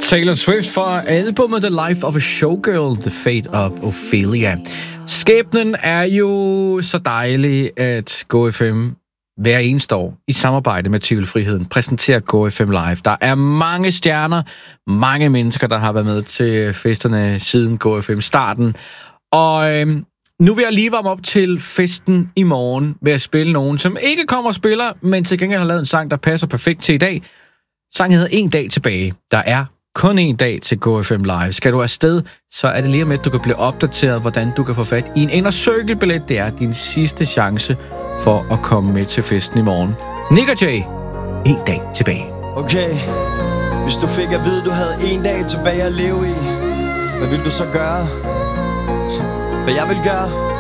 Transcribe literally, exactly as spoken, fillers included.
Taylor Swift fra albumet The Life of a Showgirl, The Fate of Ophelia. Skæbnen er jo så dejlig, at Go F M hver eneste år i samarbejde med Tivoli Friheden præsenterer Go F M Live. Der er mange stjerner, mange mennesker, der har været med til festerne siden Go F M-starten. Og øhm, nu vil jeg lige varme op til festen i morgen ved at spille nogen, som ikke kommer og spiller, men til gengæld har lavet en sang, der passer perfekt til i dag. Sangen hedder En dag tilbage. Der er kun en dag til Go F M Live. Skal du afsted, så er det lige om, at du kan blive opdateret, hvordan du kan få fat i en Inner Circle-billet. Det er din sidste chance for at komme med til festen i morgen. Nick og Jay, en dag tilbage. Okay, hvis du fik at vide, du havde en dag tilbage at leve i, hvad vil du så gøre? Hvad jeg vil gøre?